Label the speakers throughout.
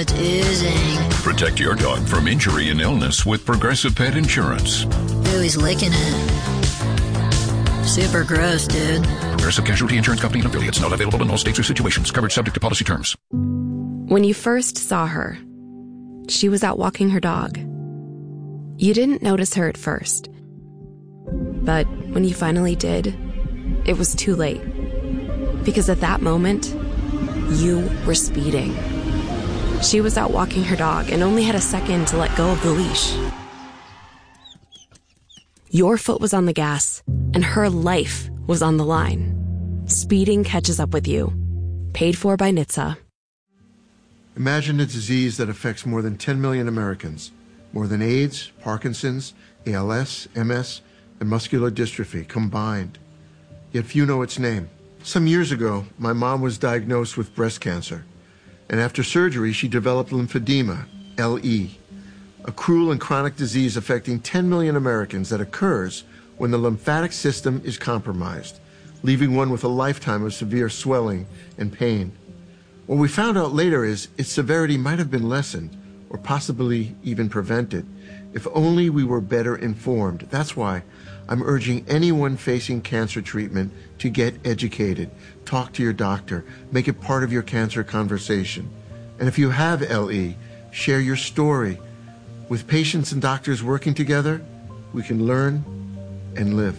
Speaker 1: blood's oozing.
Speaker 2: Protect your dog from injury and illness with Progressive Pet Insurance.
Speaker 1: Ooh, he's licking it. Super gross, dude.
Speaker 2: Progressive Casualty Insurance Company and affiliates. Not available in all states or situations. Coverage subject to policy terms.
Speaker 3: When you first saw her, she was out walking her dog. You didn't notice her at first. But when you finally did, it was too late. Because at that moment, you were speeding. She was out walking her dog and only had a second to let go of the leash. Your foot was on the gas, and her life was on the line. Speeding catches up with you. Paid for by NHTSA.
Speaker 4: Imagine a disease that affects more than 10 million Americans. More than AIDS, Parkinson's, ALS, MS, and muscular dystrophy combined. Yet few know its name. Some years ago, my mom was diagnosed with breast cancer. And after surgery, she developed lymphedema, LE, a cruel and chronic disease affecting 10 million Americans that occurs when the lymphatic system is compromised, leaving one with a lifetime of severe swelling and pain. What we found out later is its severity might have been lessened or possibly even prevented if only we were better informed. That's why I'm urging anyone facing cancer treatment to get educated. Talk to your doctor. Make it part of your cancer conversation. And if you have LE, share your story. With patients and doctors working together, we can learn and live.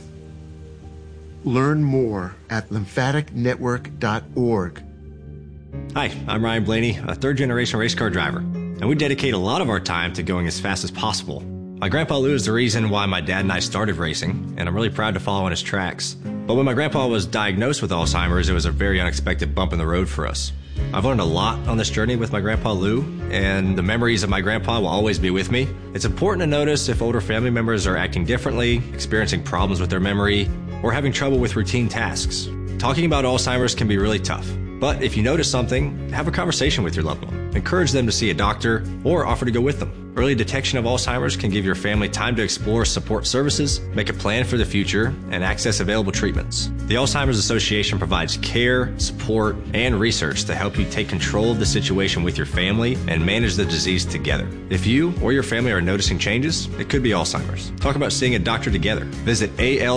Speaker 4: Learn more at lymphaticnetwork.org.
Speaker 5: Hi, I'm Ryan Blaney, a third-generation race car driver, and we dedicate a lot of our time to going as fast as possible. My grandpa Lou is the reason why my dad and I started racing, and I'm really proud to follow in his tracks. But when my grandpa was diagnosed with Alzheimer's, it was a very unexpected bump in the road for us. I've learned a lot on this journey with my grandpa Lou, and the memories of my grandpa will always be with me. It's important to notice if older family members are acting differently, experiencing problems with their memory, or having trouble with routine tasks. Talking about Alzheimer's can be really tough. But if you notice something, have a conversation with your loved one. Encourage them to see a doctor or offer to go with them. Early detection of Alzheimer's can give your family time to explore support services, make a plan for the future, and access available treatments. The Alzheimer's Association provides care, support, and research to help you take control of the situation with your family and manage the disease together. If you or your family are noticing changes, it could be Alzheimer's. Talk about seeing a doctor together. Visit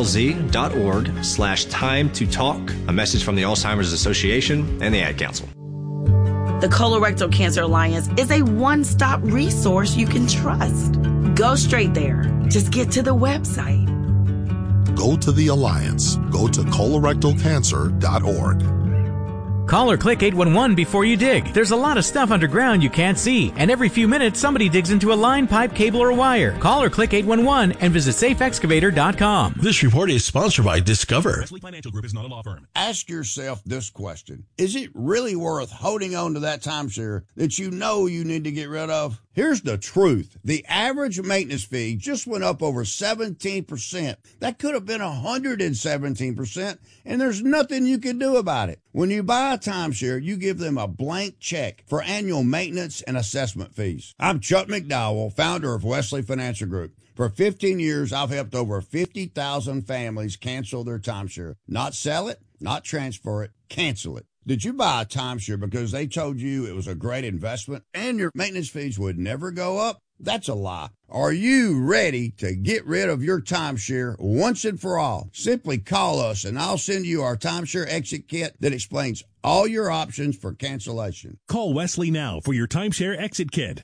Speaker 5: alz.org/time to talk. A message from the Alzheimer's Association and the Ad Council.
Speaker 6: The Colorectal Cancer Alliance is a one-stop resource you can trust. Go straight there. Just get to the website.
Speaker 7: Go to the Alliance. Go to colorectalcancer.org.
Speaker 8: Call or click 811 before you dig. There's a lot of stuff underground you can't see, and every few minutes somebody digs into a line, pipe, cable, or wire. Call or click 811 and visit safeexcavator.com.
Speaker 9: This report is sponsored by Discover.
Speaker 10: Wesley Financial Group is not a law firm.
Speaker 11: Ask yourself this question. Is it really worth holding on to that timeshare that you know you need to get rid of? Here's the truth. The average maintenance fee just went up over 17%. That could have been 117%, and there's nothing you can do about it. When you buy a timeshare, you give them a blank check for annual maintenance and assessment fees. I'm Chuck McDowell, founder of Wesley Financial Group. For 15 years, I've helped over 50,000 families cancel their timeshare. Not sell it, not transfer it, cancel it. Did you buy a timeshare because they told you it was a great investment and your maintenance fees would never go up? That's a lie. Are you ready to get rid of your timeshare once and for all? Simply call us and I'll send you our timeshare exit kit that explains all your options for cancellation.
Speaker 10: Call Wesley now for your timeshare exit kit.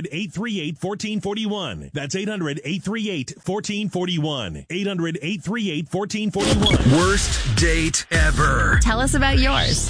Speaker 10: 800-838-1441. That's 800-838-1441. 800-838-1441.
Speaker 12: Worst date ever.
Speaker 13: Tell us about yours.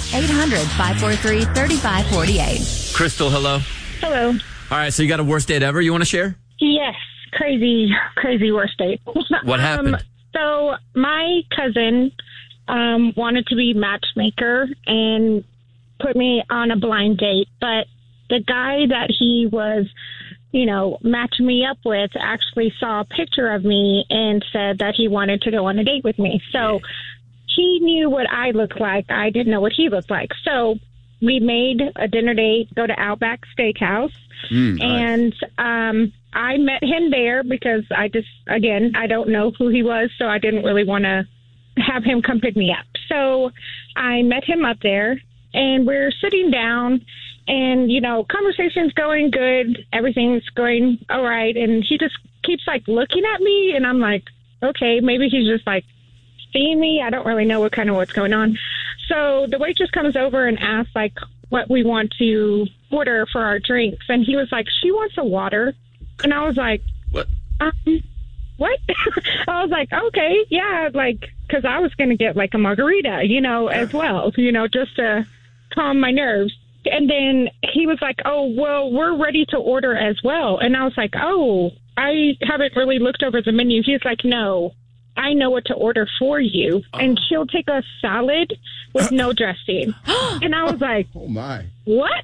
Speaker 13: 800-543-3548.
Speaker 14: Crystal, hello.
Speaker 15: Hello.
Speaker 14: All right, so you got a worst date ever you want to share?
Speaker 15: Yes. Crazy worst date.
Speaker 14: What happened?
Speaker 15: So my cousin wanted to be matchmaker and put me on a blind date. But the guy that he was, matching me up with actually saw a picture of me and said that he wanted to go on a date with me. So he knew what I looked like. I didn't know what he looked like. So we made a dinner date, go to Outback Steakhouse. And I met him there because I don't know who he was, so I didn't really want to have him come pick me up. So I met him up there, and we're sitting down, And, conversation's going good. Everything's going all right. And he just keeps, looking at me. And I'm like, okay, maybe he's just, seeing me. I don't really know what's going on. So the waitress comes over and asks, what we want to order for our drinks. And he was like, she wants a water. And I was like,
Speaker 14: what?
Speaker 15: What? I was like, okay, yeah, because I was going to get a margarita, as well, just to calm my nerves. And then he was like, oh, well, we're ready to order as well. And I was like, oh, I haven't really looked over the menu. He's like, no, I know what to order for you. And she'll take a salad with no dressing. And I was like,
Speaker 16: oh, my.
Speaker 15: What?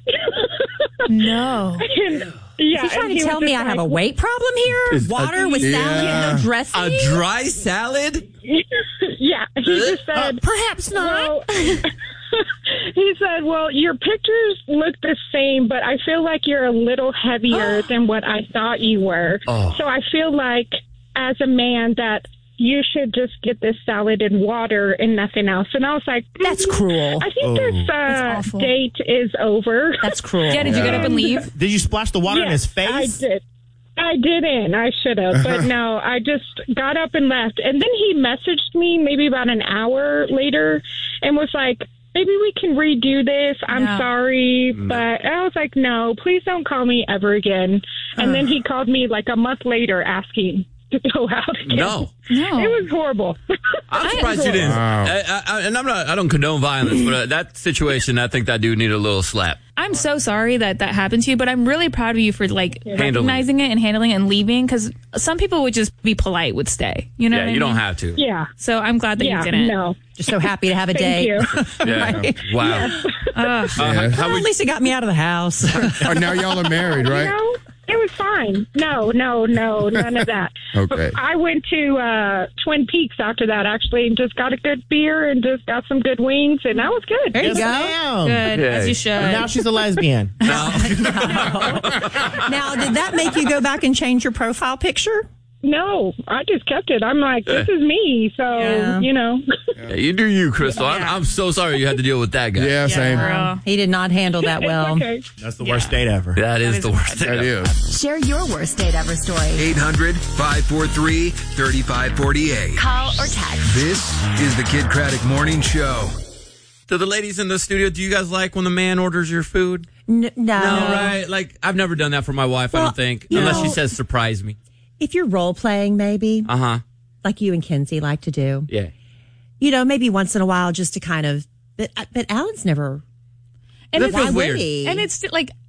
Speaker 13: No.
Speaker 15: And,
Speaker 13: yeah, is he trying to tell me I have a weight problem here? Water with salad and no dressing?
Speaker 14: A dry salad?
Speaker 15: Yeah. He just said,
Speaker 13: perhaps not.
Speaker 15: Well, he said, well, your pictures look the same, but I feel like you're a little heavier than what I thought you were. Oh. So I feel like as a man that you should just get this salad and water and nothing else. And I was like,
Speaker 13: that's cruel.
Speaker 15: I think this date is over.
Speaker 13: That's cruel.
Speaker 17: Yeah, did you get up and leave?
Speaker 18: Did you splash the water in his face?
Speaker 15: I did. I didn't. I should have. But no, I just got up and left. And then he messaged me maybe about an hour later and was like, maybe we can redo this. I'm sorry. But I was like, no, please don't call me ever again. And then he called me a month later asking to go out again.
Speaker 14: No.
Speaker 15: It was horrible.
Speaker 14: I'm surprised you didn't.
Speaker 18: Wow.
Speaker 14: And I don't condone violence, but that situation, I think that dude needed a little slap.
Speaker 17: I'm so sorry that happened to you, but I'm really proud of you for recognizing it and handling it and leaving, because some people would just be polite, would stay. You know what I mean?
Speaker 14: You don't have to.
Speaker 15: Yeah.
Speaker 17: So I'm glad that you didn't.
Speaker 15: No.
Speaker 13: Just so happy to have a day.
Speaker 15: Thank you.
Speaker 14: Yeah.
Speaker 13: Right?
Speaker 14: Wow.
Speaker 13: At least it got me out of the house.
Speaker 16: Now y'all are married, right?
Speaker 15: It was fine. No, none of that.
Speaker 16: Okay.
Speaker 15: I went to Twin Peaks after that, actually, and just got a good beer and just got some good wings, and that was good.
Speaker 13: There you go.
Speaker 17: Good, as you should.
Speaker 18: Now she's a lesbian.
Speaker 13: Now, did that make you go back and change your profile picture?
Speaker 15: No, I just kept it. I'm like, this is me, so,
Speaker 14: Yeah, you do you, Crystal. I'm so sorry you had to deal with that guy.
Speaker 16: Yeah, same.
Speaker 13: He did not handle that well.
Speaker 15: Okay.
Speaker 18: That's the worst date ever.
Speaker 14: That is the worst date
Speaker 16: That
Speaker 14: ever.
Speaker 16: is.
Speaker 12: Share your worst date ever story. 800-543-3548.
Speaker 19: Call or text.
Speaker 12: This is the Kid Craddock Morning Show.
Speaker 14: To the ladies in the studio, do you guys like when the man orders your food?
Speaker 13: No.
Speaker 14: No, right? I've never done that for my wife, I don't think. Unless she says surprise me.
Speaker 13: If you're role playing, maybe. Like you and Kenzie like to do.
Speaker 14: Yeah.
Speaker 13: Maybe once in a while just to kind of. But Alan's never.
Speaker 17: And
Speaker 14: That feels weird.
Speaker 17: And it's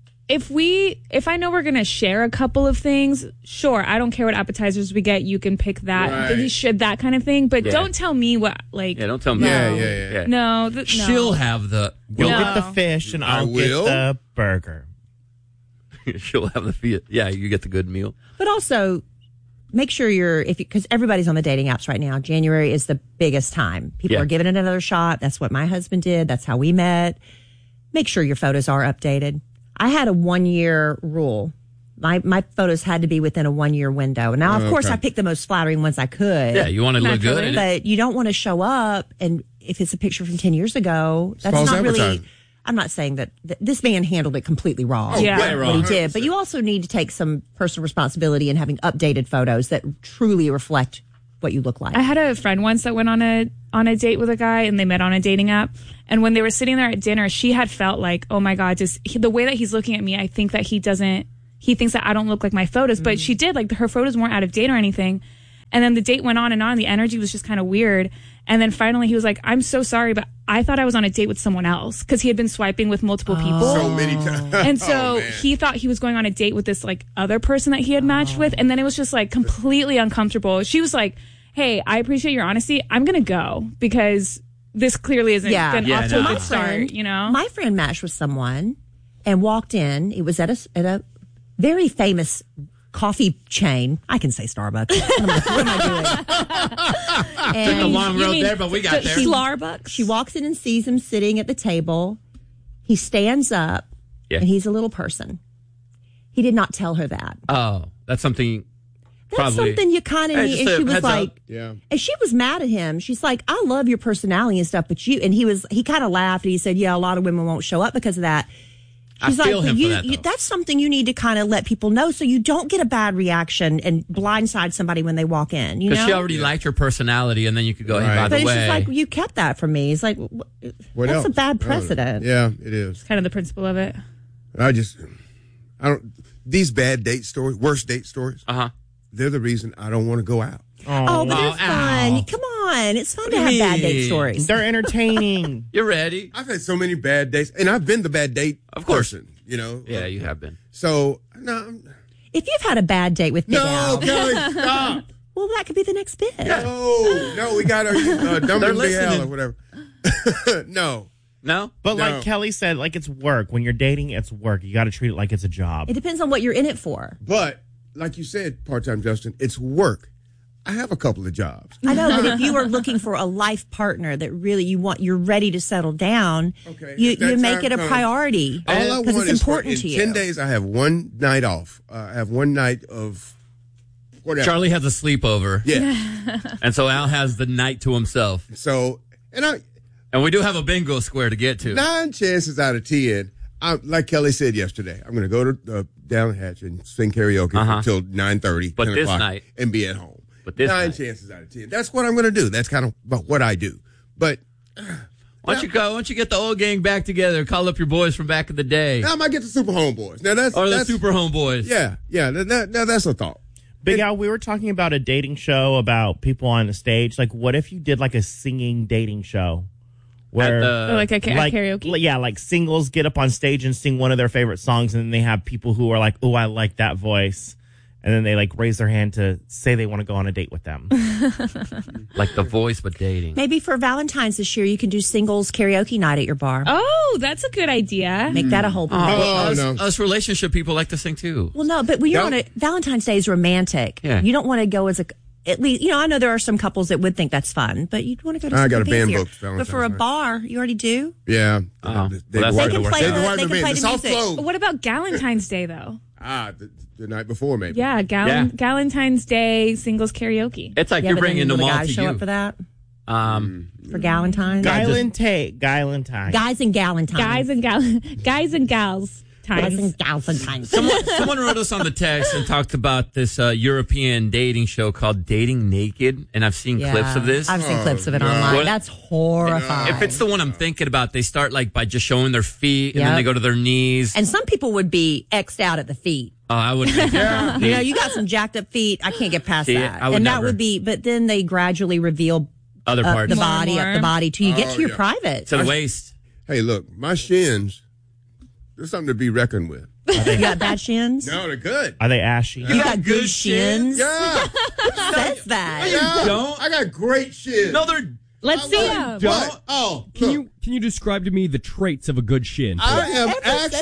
Speaker 17: if I know we're going to share a couple of things, sure, I don't care what appetizers we get. You can pick that.
Speaker 16: Right.
Speaker 17: You should, that kind of thing. But don't tell me what,
Speaker 14: Yeah, don't tell me.
Speaker 16: Yeah.
Speaker 17: No.
Speaker 14: She'll have the...
Speaker 18: You'll get the fish and I'll get the burger.
Speaker 14: She'll have the... Yeah, you get the good meal.
Speaker 13: But also, make sure because everybody's on the dating apps right now. January is the biggest time. People are giving it another shot. That's what my husband did. That's how we met. Make sure your photos are updated. I had a 1-year rule. My photos had to be within a 1-year window. Now, of course, I picked the most flattering ones I could.
Speaker 14: Yeah, you want to look good.
Speaker 13: But you don't want to show up, and if it's a picture from 10 years ago, that's
Speaker 16: False
Speaker 13: not really...
Speaker 16: advertising.
Speaker 13: I'm not saying that this man handled it completely wrong.
Speaker 14: way wrong.
Speaker 13: What he did. But you also need to take some personal responsibility in having updated photos that truly reflect what you look like.
Speaker 17: I had a friend once that went on a date with a guy, and they met on a dating app. And when they were sitting there at dinner, she had felt like, oh my God, the way that he's looking at me, I think that he thinks that I don't look like my photos. But she did, her photos weren't out of date or anything. And then the date went on and on. The energy was just kind of weird. And then finally he was like, I'm so sorry, but I thought I was on a date with someone else, because he had been swiping with multiple people.
Speaker 16: So many times.
Speaker 17: And so he thought he was going on a date with this other person that he had matched with. And then it was just completely uncomfortable. She was like, hey, I appreciate your honesty. I'm going to go because this clearly isn't been off to a good start,
Speaker 13: My friend matched with someone and walked in. It was at a very famous coffee chain. I can say Starbucks. What am I doing?
Speaker 14: Took a long road there, but we got there.
Speaker 13: Starbucks. She walks in and sees him sitting at the table. He stands up, and he's a little person. He did not tell her that.
Speaker 14: Oh, that's something...
Speaker 13: That's something you kind of need. And she was like, and she was mad at him. She's like, I love your personality and stuff, but you, and he kind of laughed and he said, yeah, a lot of women won't show up because of that. She's
Speaker 14: feel
Speaker 13: like,
Speaker 14: him for that, though.
Speaker 13: that's something you need to kind of let people know so you don't get a bad reaction and blindside somebody when they walk in. You know,
Speaker 14: Because she already liked your personality, and then you could go, hey, by
Speaker 13: but
Speaker 14: the
Speaker 13: it's
Speaker 14: way.
Speaker 13: just like, you kept that from me. It's like,
Speaker 16: What
Speaker 13: that's
Speaker 16: else?
Speaker 13: a bad precedent.
Speaker 16: Yeah, it is.
Speaker 17: Kind of the principle of it.
Speaker 16: I don't. These bad date stories, worst date stories. They're the reason I don't want to go out.
Speaker 13: Oh, but they're fun. Come on. It's fun to have bad date stories.
Speaker 18: They're entertaining.
Speaker 14: You're ready.
Speaker 16: I've had so many bad dates, and I've been the bad date person, you know?
Speaker 14: Yeah, you have been.
Speaker 16: So, no.
Speaker 13: If you've had a bad date with Big Al.
Speaker 16: Kelly, stop.
Speaker 13: Well, that could be the next bit.
Speaker 16: No, we got our Dumb Big Al or whatever. No.
Speaker 18: But like Kelly said, like it's work. When you're dating, it's work. You got to treat it like it's a job.
Speaker 13: It depends on what you're in it for.
Speaker 16: But, like you said, part-time Justin, it's work. I have a couple of jobs.
Speaker 13: I know, but if you are looking for a life partner that really you're ready to settle down, you make it a priority because it's important to you.
Speaker 16: 10 days, I have one night off. I have one night of whatever.
Speaker 14: Charlie has a sleepover.
Speaker 16: Yeah.
Speaker 14: And so Al has the night to himself.
Speaker 16: So,
Speaker 14: and we do have a bingo square to get to.
Speaker 16: 9 chances out of 10, like Kelly said yesterday, I'm going to go to down Hatch and sing karaoke until 9:30,
Speaker 14: But
Speaker 16: 10
Speaker 14: this
Speaker 16: o'clock,
Speaker 14: night.
Speaker 16: and be at home.
Speaker 14: But this
Speaker 16: 9
Speaker 14: night.
Speaker 16: chances out of 10. That's what I'm going to do. That's kind of about what I do. But
Speaker 14: Why don't you get the old gang back together? Call up your boys from back in the day.
Speaker 16: now I might get the Super Homeboys. Now that's
Speaker 14: the Super Homeboys.
Speaker 16: Yeah. Now that's a thought.
Speaker 18: Big Al, we were talking about a dating show about people on the stage. Like, what if you did like a singing dating show? Where
Speaker 17: like a karaoke?
Speaker 18: Yeah, like singles get up on stage and sing one of their favorite songs, and then they have people who are like, oh, I like that voice. And then they like raise their hand to say they want to go on a date with them.
Speaker 14: Like The Voice, but dating.
Speaker 13: Maybe for Valentine's this year, you can do singles karaoke night at your bar.
Speaker 17: Oh, that's a good idea.
Speaker 13: Make that a whole thing.
Speaker 14: Us relationship people like to sing too.
Speaker 13: Well, no, but when you're on a Valentine's Day is romantic.
Speaker 14: Yeah.
Speaker 13: You don't want to go as at least, I know there are some couples that would think that's fun, but you'd want to go to
Speaker 16: I
Speaker 13: something
Speaker 16: got a band
Speaker 13: fancier.
Speaker 16: booked Valentine's
Speaker 13: But for a
Speaker 16: night.
Speaker 13: bar, you already do?
Speaker 16: Yeah.
Speaker 13: They can play the
Speaker 16: Soft
Speaker 13: music.
Speaker 16: Globe.
Speaker 17: What about Galentine's Day, though?
Speaker 16: The night before, maybe.
Speaker 17: Yeah, Galentine's Day singles karaoke.
Speaker 14: It's like
Speaker 13: Yeah,
Speaker 14: you're
Speaker 13: but then
Speaker 14: bringing them
Speaker 13: will the
Speaker 14: all
Speaker 13: guys
Speaker 14: to
Speaker 13: show
Speaker 14: you.
Speaker 13: up for that?
Speaker 14: For
Speaker 13: Galentine's?
Speaker 18: Galentine.
Speaker 13: Guys and Galentines.
Speaker 17: Guys and gals.
Speaker 13: Guys and Galentines.
Speaker 14: Someone wrote us on the text and talked about this European dating show called Dating Naked, and I've seen clips of this.
Speaker 13: I've seen clips of it online. That's horrifying.
Speaker 14: If it's the one I'm thinking about, they start like by just showing their feet, and then they go to their knees.
Speaker 13: And some people would be X'd out at the feet.
Speaker 14: Oh, I would.
Speaker 13: You got some jacked up feet. I can't get past that.
Speaker 14: I would
Speaker 13: and that
Speaker 14: never.
Speaker 13: would be, but then they gradually reveal
Speaker 14: Other parts.
Speaker 13: the body,
Speaker 17: More.
Speaker 13: up the body till you get to your private.
Speaker 14: To the waist.
Speaker 16: Hey, look, my shins, there's something to be reckoned with.
Speaker 13: You got bad shins?
Speaker 16: No, they're good.
Speaker 18: Are they ashy?
Speaker 13: You got good shins?
Speaker 16: Yeah.
Speaker 13: Who says that?
Speaker 16: Yeah.
Speaker 14: Don't.
Speaker 16: I got great shins.
Speaker 14: No, they're.
Speaker 17: Let's see them.
Speaker 16: What? Oh,
Speaker 19: Can you describe to me the traits of a good shin?
Speaker 16: I am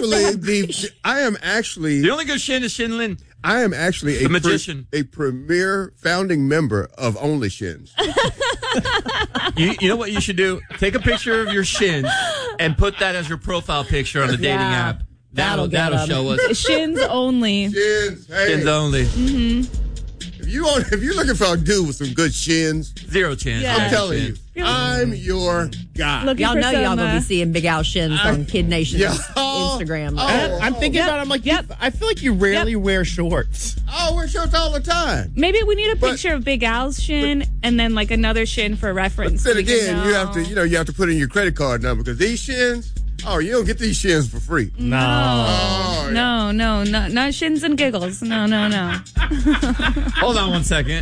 Speaker 16: actually
Speaker 14: The only good shin is Shin Lin.
Speaker 16: I am actually
Speaker 14: The magician.
Speaker 16: a premier founding member of Only Shins.
Speaker 14: You know what you should do? Take a picture of your shins and put that as your profile picture on the dating app. That'll show us.
Speaker 17: Shins only.
Speaker 16: Shins, hey.
Speaker 14: Shins only.
Speaker 17: Mm-hmm.
Speaker 16: If you're looking for a dude with some good shins,
Speaker 14: Zero chance.
Speaker 17: Yeah.
Speaker 16: I'm telling you, I'm your guy.
Speaker 13: Y'all know y'all gonna be seeing Big Al shins on Kid Nation's
Speaker 16: Yeah.
Speaker 13: Instagram.
Speaker 18: I'm thinking about it. I'm like, I feel like you rarely wear shorts.
Speaker 16: I wear shorts all the time.
Speaker 17: Maybe we need a picture of Big Al's shin and then like another shin for reference.
Speaker 16: Then
Speaker 17: We can
Speaker 16: again, you
Speaker 17: know.
Speaker 16: have to put in your credit card number because these shins, you don't get these shins for free.
Speaker 18: No.
Speaker 16: Oh,
Speaker 17: No, not shins and giggles. No.
Speaker 14: Hold on one second.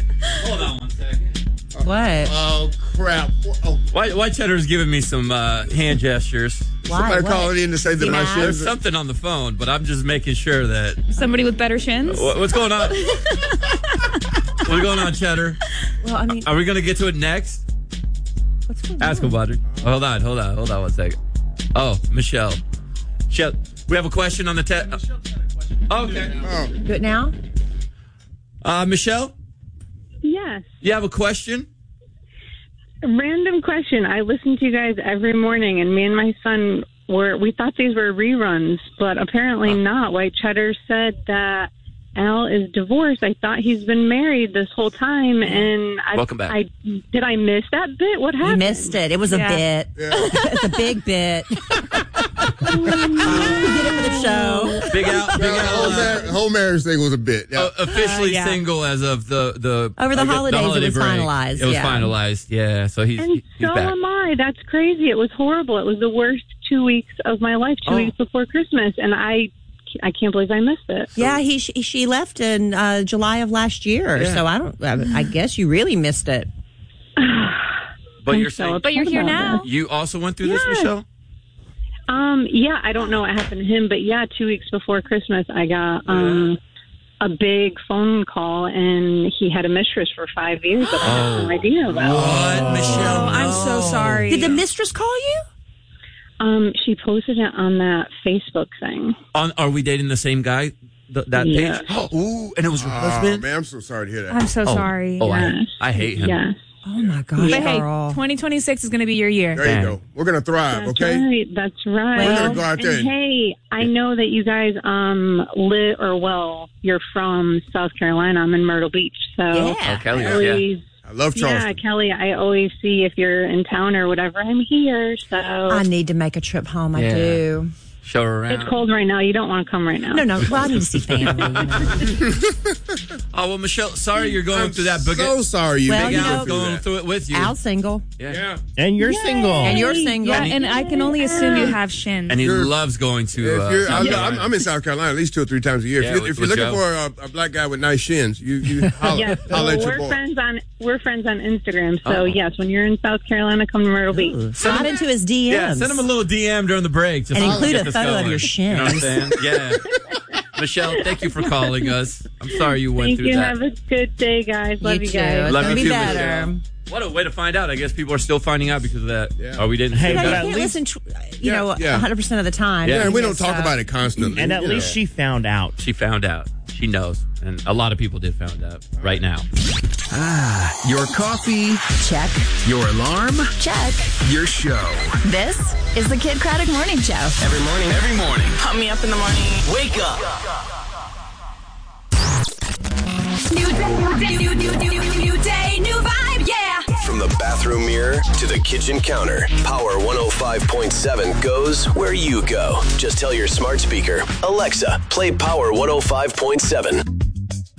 Speaker 13: What?
Speaker 16: Oh crap! Oh,
Speaker 14: White Cheddar's giving me some hand gestures.
Speaker 16: somebody calling in to say that my
Speaker 14: There's
Speaker 16: shins.
Speaker 14: something on the phone, but I'm just making sure that.
Speaker 17: Somebody with better shins.
Speaker 14: What's going on? What's going on, Cheddar?
Speaker 13: Well, I mean,
Speaker 14: Are we going to get to it next?
Speaker 13: what's going
Speaker 14: Ask him, Buddy. Hold on 1 second. Oh, Michelle. We have a question on the text. Okay.
Speaker 13: Do it now?
Speaker 14: Michelle,
Speaker 20: Yes.
Speaker 14: you have a question?
Speaker 20: Random question. I listen to you guys every morning, and me and my son we thought these were reruns, but apparently not. White Cheddar said that Al is divorced. I thought he's been married this whole time, and
Speaker 14: Welcome back.
Speaker 20: Did I miss that bit? What happened?
Speaker 13: You missed it. It was a bit. It's a big bit. Get it for the show.
Speaker 14: Big Al.
Speaker 16: The whole marriage thing was a bit. Yeah.
Speaker 14: Officially single as of the
Speaker 13: over the holidays.
Speaker 14: The holiday
Speaker 13: it was
Speaker 14: break.
Speaker 13: finalized.
Speaker 14: It was finalized. Yeah. So he's
Speaker 20: so
Speaker 14: back.
Speaker 20: am I. That's crazy. It was horrible. It was the worst 2 weeks of my life. 2 weeks before Christmas, and I can't believe I missed it.
Speaker 13: Yeah, she left in July of last year.
Speaker 14: Yeah.
Speaker 13: So I guess you really missed it.
Speaker 14: But you're saying,
Speaker 17: but you're here now.
Speaker 14: You also went through this, Michelle?
Speaker 20: Yeah, I don't know what happened to him, but 2 weeks before Christmas, I got a big phone call, and he had a mistress for 5 years that I had no idea about.
Speaker 14: What, Michelle?
Speaker 17: I'm so sorry.
Speaker 13: Did the mistress call you?
Speaker 20: She posted it on that Facebook thing.
Speaker 14: Are we dating the same guy? That
Speaker 20: Yes.
Speaker 14: page? Ooh, and it was her husband?
Speaker 16: Man, I'm so sorry to hear that.
Speaker 17: I'm so sorry.
Speaker 14: Oh,
Speaker 20: Yes.
Speaker 14: I hate him.
Speaker 20: Yes.
Speaker 13: Oh my gosh,
Speaker 17: But hey,
Speaker 13: Carl.
Speaker 17: 2026 is going to be your year.
Speaker 16: There you go. We're going to thrive,
Speaker 20: That's
Speaker 16: okay?
Speaker 20: right. That's right.
Speaker 16: We're going to go out there.
Speaker 20: And hey, I know that you guys you're from South Carolina. I'm in Myrtle Beach, so
Speaker 13: Yeah.
Speaker 14: Kelly,
Speaker 16: I love Charleston.
Speaker 20: Yeah, Kelly, I always see if you're in town or whatever. I'm here, so
Speaker 13: I need to make a trip home. I do.
Speaker 14: Show her around.
Speaker 20: it's cold right now. You don't want to come right now.
Speaker 13: No. Well, I need to see family.
Speaker 14: Oh, well, Michelle, sorry you're going through that.
Speaker 16: So sorry you
Speaker 13: Well,
Speaker 14: Big
Speaker 13: you
Speaker 14: Al's
Speaker 13: know-
Speaker 14: going through it with you.
Speaker 13: Al's single.
Speaker 14: Yeah.
Speaker 18: And you're single.
Speaker 13: And you're single.
Speaker 17: Yeah, and I can only assume you have shins.
Speaker 14: And he loves going to South Carolina.
Speaker 16: I'm in South Carolina at least 2 or 3 times a year.
Speaker 14: Yeah,
Speaker 16: if you're
Speaker 14: with
Speaker 16: looking
Speaker 14: Joe.
Speaker 16: for a black guy with nice shins, you holler,
Speaker 20: Yes,
Speaker 16: holler at your
Speaker 20: we're
Speaker 16: boy.
Speaker 20: we're friends on Instagram. So yes, when you're in South Carolina, come to Myrtle Beach.
Speaker 13: Slide into his DMs.
Speaker 14: Yeah, send him a little DM during the break.
Speaker 13: And include
Speaker 14: get
Speaker 13: a
Speaker 14: this
Speaker 13: photo of
Speaker 14: going.
Speaker 13: your
Speaker 14: You know what I'm
Speaker 13: shins.
Speaker 14: saying? Yeah. Michelle, thank you for calling us. I'm sorry you went
Speaker 20: Thank
Speaker 14: through
Speaker 20: you.
Speaker 14: that.
Speaker 20: Have a good day, guys. Love you
Speaker 13: too.
Speaker 20: guys.
Speaker 13: It's
Speaker 14: Love
Speaker 13: gonna
Speaker 14: you
Speaker 13: be
Speaker 14: too,
Speaker 13: better.
Speaker 14: Michelle. What a way to find out. I guess people are still finding out because of that.
Speaker 16: Yeah.
Speaker 14: Oh, we didn't
Speaker 18: Hey,
Speaker 14: say
Speaker 13: You
Speaker 18: but
Speaker 14: that.
Speaker 18: at
Speaker 13: can't
Speaker 18: least-
Speaker 13: listen, 100% of the time.
Speaker 14: Yeah.
Speaker 16: Yeah, and we don't
Speaker 13: Yes,
Speaker 16: talk about it constantly.
Speaker 18: And at
Speaker 16: you
Speaker 18: least
Speaker 16: know.
Speaker 18: she found out.
Speaker 14: She found out. She knows. And a lot of people did find out right now.
Speaker 12: Your coffee.
Speaker 1: Check.
Speaker 12: Your alarm.
Speaker 1: Check.
Speaker 12: Your show.
Speaker 1: This is the Kid Craddock Morning Show.
Speaker 12: Every morning.
Speaker 6: Pump me up in the morning.
Speaker 12: Wake up.
Speaker 1: New day, new vibe, yeah.
Speaker 21: From the bathroom mirror to the kitchen counter, Power 105.7 goes where you go. Just tell your smart speaker, Alexa, play Power 105.7.